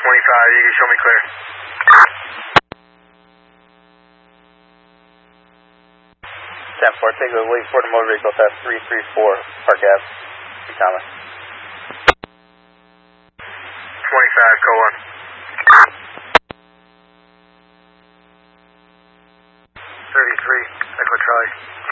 you can show me clear. 10-4, take a wait for the motor vehicle test 334, Park Ave, Thomas. 25, go on. 33, Echo Charlie.